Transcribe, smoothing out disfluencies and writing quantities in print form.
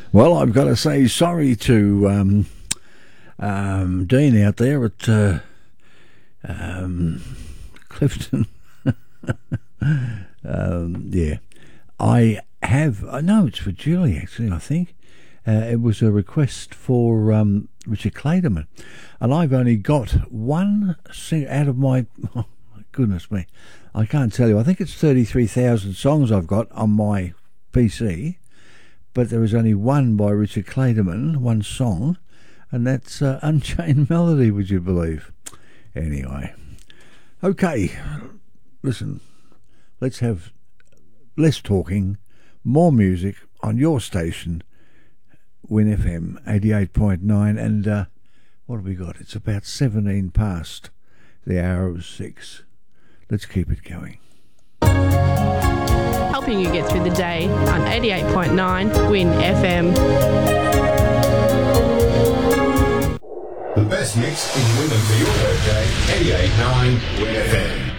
Well, I've got to say sorry to Dean out there at Clifton. Yeah, I have. No, it's for Julie actually. I think it was a request for Richard Clayderman, and I've only got one out of my. Oh, my goodness me, I can't tell you. I think it's 33,000 songs I've got on my PC. But there was only one by Richard Clayderman, one song, and that's Unchained Melody, would you believe? Anyway. Okay, listen, let's have less talking, more music on your station, Win FM 88.9, and what have we got? It's about 17 past the hour of 6. Let's keep it going. Helping you get through the day on 88.9 Win FM. The best mix in Wyndham for your birthday, 88.9 Win FM.